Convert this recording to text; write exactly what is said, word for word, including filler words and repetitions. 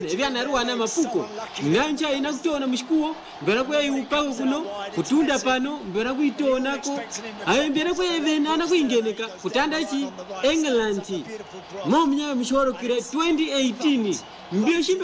Ebyana ruwana mapuko nanja inakutona mushikuo mbera kwa yupako kuno kutunda pano mbera kuitonako ayo mbera kwa evenana kuingeneka kutanda chi England momnya mishoro kire twenty eighteen mbio